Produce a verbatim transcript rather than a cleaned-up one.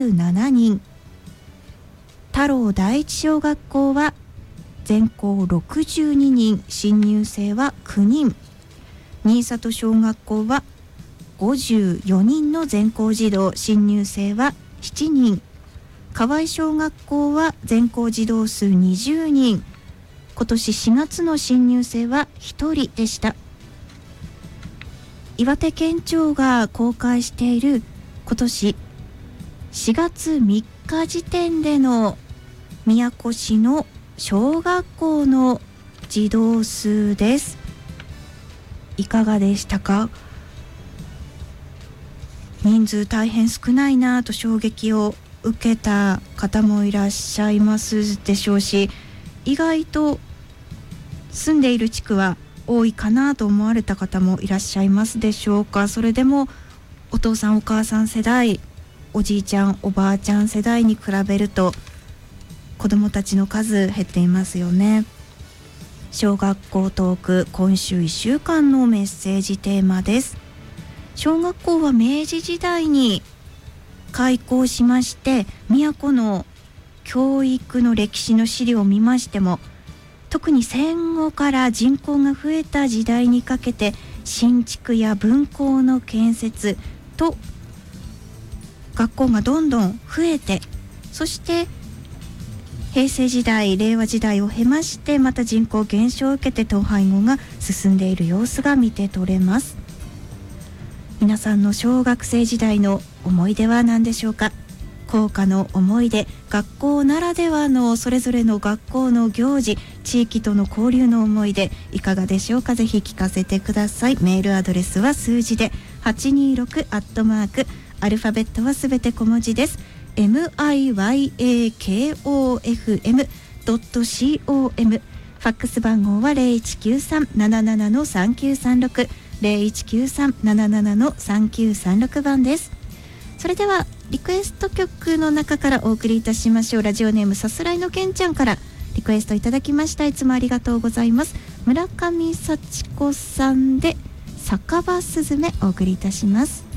ななにん、太郎第一小学校は全校ろくじゅうににん、新入生はきゅうにん、新里小学校はごじゅうよにんの全校児童、新入生はしちにん、河合小学校は全校児童数にじゅうにん、今年しがつの新入生はひとりでした。岩手県庁が公開している今年しがつみっか時点での宮古市の小学校の児童数です。いかがでしたか？人数大変少ないなと衝撃を受けた方もいらっしゃいますでしょうし、意外と住んでいる地区は多いかなと思われた方もいらっしゃいますでしょうか。それでもお父さんお母さん世代、おじいちゃんおばあちゃん世代に比べると子どもたちの数減っていますよね。小学校トーク、今週いっしゅうかんのメッセージテーマです。小学校は明治時代に開校しまして、都の教育の歴史の資料を見ましても、特に戦後から人口が増えた時代にかけて新築や分校の建設と学校がどんどん増えて、そして平成時代令和時代を経ましてまた人口減少を受けて統廃合が進んでいる様子が見て取れます。皆さんの小学生時代の思い出は何でしょうか？校歌の思い出、学校ならではのそれぞれの学校の行事、地域との交流の思い出、いかがでしょうか？ぜひ聞かせてください。メールアドレスは数字ではちにーろくアットマーク、アルファベットはすべて小文字です。ミヤコフエムドットコム、ファックス番号はゼロいちきゅうさん なななな のさんきゅうさんろく、ゼロいちきゅうさん なななな のさんきゅうさんろく番です。それではリクエスト曲の中からお送りいたしましょう。ラジオネームさすらいのけんちゃんからリクエストいただきました。いつもありがとうございます。村上幸子さんで酒場すずめお送りいたします。